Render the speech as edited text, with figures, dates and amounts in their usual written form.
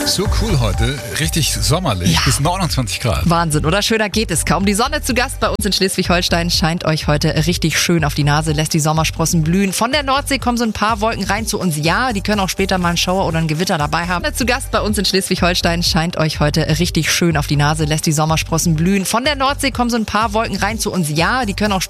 So cool heute, richtig sommerlich, Ja. bis 29 Grad. Wahnsinn, oder? Schöner geht es kaum. Die Sonne zu Gast bei uns in Schleswig-Holstein scheint euch heute richtig schön auf die Nase, lässt die Sommersprossen blühen. Von der Nordsee kommen so ein paar Wolken rein zu uns. Ja, die können auch später mal einen Schauer oder ein Gewitter dabei haben. Zu Gast bei uns in Schleswig-Holstein scheint euch heute richtig schön auf die Nase, lässt die Sommersprossen blühen. Von der Nordsee kommen so ein paar Wolken rein zu uns. Ja, die können auch